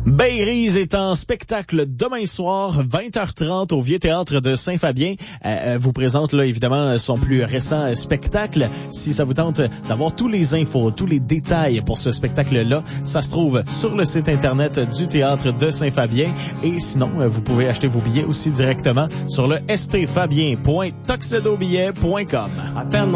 Bayrease est en spectacle demain soir, 20h30 au Vieux Théâtre de Saint-Fabien. Vous présente là évidemment son plus récent spectacle. Si ça vous tente d'avoir tous les infos, tous les détails pour ce spectacle-là, ça se trouve sur le site internet du Théâtre de Saint-Fabien. Et sinon, vous pouvez acheter vos billets aussi directement sur le stfabien.tuxedobillet.com.